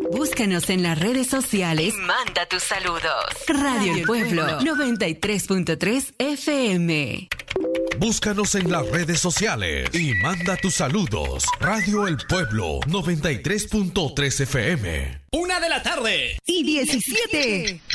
Búscanos en las redes sociales y manda tus saludos. Radio El Pueblo 93.3 FM. Búscanos en las redes sociales y manda tus saludos. Radio El Pueblo 93.3 FM. 1:00 PM. Y 17.